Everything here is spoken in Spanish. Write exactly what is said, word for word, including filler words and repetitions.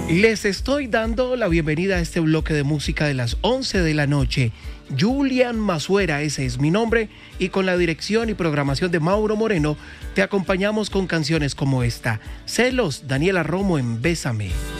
Les estoy dando la bienvenida a este bloque de música de las once de la noche. Julian Masuera, ese es mi nombre, y con la dirección y programación de Mauro Moreno, te acompañamos con canciones como esta. Celos, Daniela Romo en Bésame.